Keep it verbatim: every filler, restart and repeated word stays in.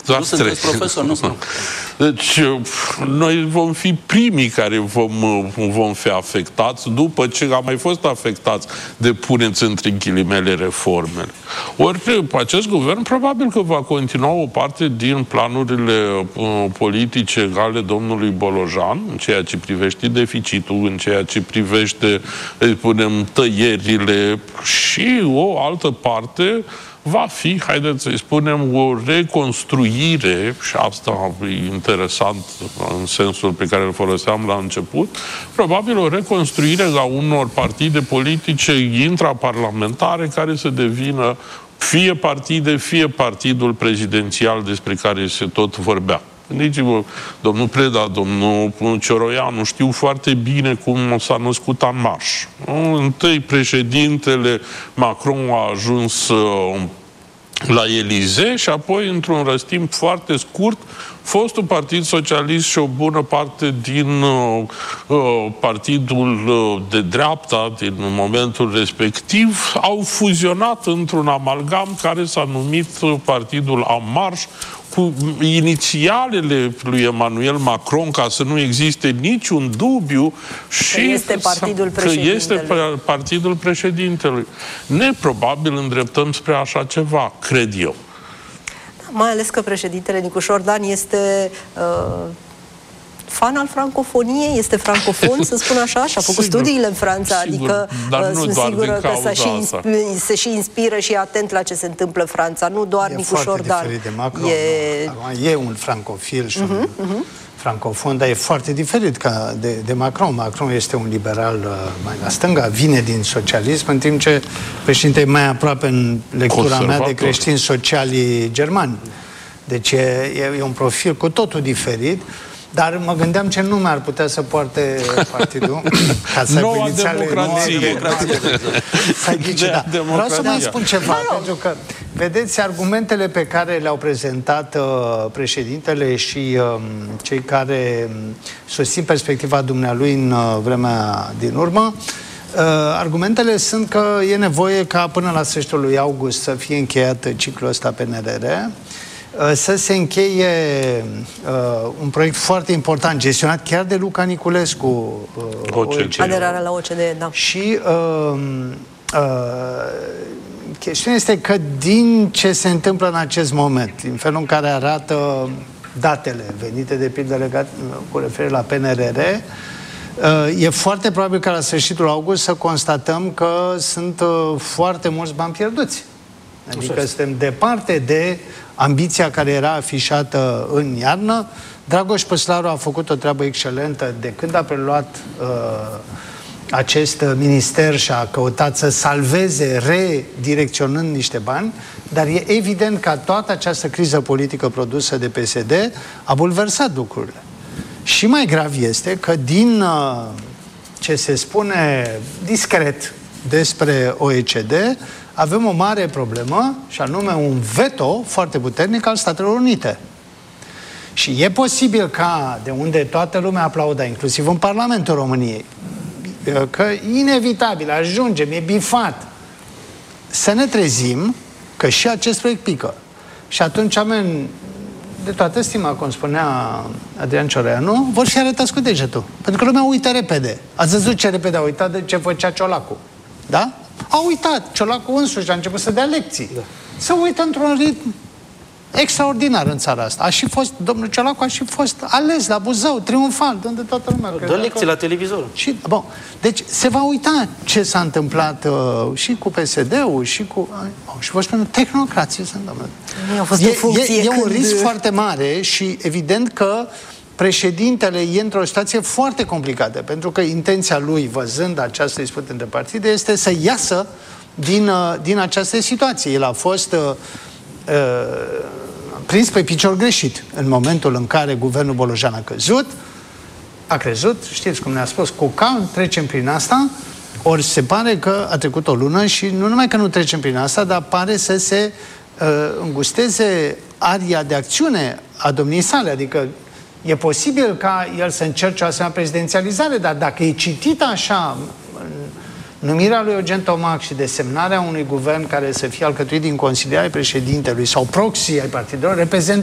Doar nu sunteți profesor, nu sunt. Deci, noi vom fi primii care vom, vom fi afectați după ce am mai fost afectați de, puneți între ghilimele, reformele. Ori acest guvern probabil că va continua o parte din planurile uh, politice ale domnului Bolojan, în ceea ce privește deficitul, în ceea ce privește, spunem, tăierile, și o altă parte va fi, haideți să-i spunem, o reconstruire, și asta e interesant în sensul pe care îl foloseam la început, probabil o reconstruire a unor partide politice intraparlamentare care să devină fie partide, fie partidul prezidențial despre care se tot vorbea. Gândiți-vă, domnul Preda, domnul Cioroianu știu foarte bine cum s-a născut En Marche. Întâi președintele Macron a ajuns uh, la Elisee și apoi, într-un răstimp foarte scurt, fostul Partid Socialist și o bună parte din uh, uh, partidul uh, de dreapta din momentul respectiv au fuzionat într-un amalgam care s-a numit Partidul En Marche, cu inițialele lui Emmanuel Macron, ca să nu existe niciun dubiu, și că este partidul președintelui. Că este partidul președintelui. Neprobabil îndreptăm spre așa ceva, cred eu. Mai ales că președintele Nicușor Dan este uh, fan al francofoniei, este francofon, să spun așa, și a făcut sigur, studiile în Franța, sigur, adică dar uh, sunt sigură că se și, se și inspiră și e atent la ce se întâmplă în Franța, nu doar e Nicușor Dan. E foarte diferit de Macron. E, e un francofil și uh-huh, un uh-huh. francofon, dar e foarte diferit ca de, de Macron. Macron este un liberal uh, mai la stânga, vine din socialism, în timp ce președintele e mai aproape în lectura mea de creștini socialii germani. Deci e, e, e un profil cu totul diferit. Dar mă gândeam ce nume ar putea să poarte partidul ca să Noua aibă inițiale. democrație. Da. Vreau să mai spun ceva, pentru că, vedeți, argumentele pe care le-au prezentat uh, președintele și uh, cei care susțin perspectiva dumnealui în uh, vremea din urmă, uh, argumentele sunt că e nevoie ca până la sfârșitul lui august să fie încheiat ciclul ăsta P N R R, să se încheie uh, un proiect foarte important, gestionat chiar de Luca Niculescu, uh, O C D. Aderarea la O C D, da. Și uh, uh, chestiunea este că din ce se întâmplă în acest moment, din felul în care arată datele venite de pildă legat cu referire la P N R R, uh, e foarte probabil că la sfârșitul august să constatăm că sunt uh, foarte mulți bani pierduți. Adică suntem departe de ambiția care era afișată în iarnă. Dragoș Păslaru a făcut o treabă excelentă de când a preluat uh, acest minister și a căutat să salveze redirecționând niște bani, dar e evident că toată această criză politică produsă de P S D a bulversat lucrurile. Și mai grav este că din uh, ce se spune discret despre O E C D, avem o mare problemă, și anume un veto foarte puternic al Statelor Unite. Și e posibil ca, de unde toată lumea aplauda, inclusiv în Parlamentul României, că inevitabil ajungem, e bifat, să ne trezim că și acest proiect pică. Și atunci, amen, de toată stima, cum spunea Adrian Cioroianu, vor fi arătați cu degetul. Pentru că lumea uită repede. Ați văzut ce repede a uitat de ce făcea Ciolacu. Da? A uitat. Ciolacu însuși a început să dea lecții. Da. Se uită într-un ritm extraordinar în țara asta. A și fost, domnul Ciolacu a și fost ales la Buzău, triumfal, unde toată lumea... Dă lecții la televizor. Și, bon, deci se va uita ce s-a întâmplat uh, și cu P S D-ul și cu... Uh, și vă spun, tehnocrații sunt, domnule. E, e, e un risc foarte mare și evident că președintele e într-o situație foarte complicată, pentru că intenția lui, văzând această dispută între partide, este să iasă din, din această situație. El a fost uh, uh, prins pe picior greșit în momentul în care guvernul Bolojan a căzut, a crezut, știți cum ne-a spus, cu calm, trecem prin asta, ori se pare că a trecut o lună și nu numai că nu trecem prin asta, dar pare să se uh, îngusteze aria de acțiune a domniei sale, adică e posibil ca el să încerce o asemenea prezidențializare, dar dacă e citită așa numirea lui Eugen Tomac și desemnarea unui guvern care să fie alcătuit din consiliarii președintelui sau proxy ai partidelor, reprezintă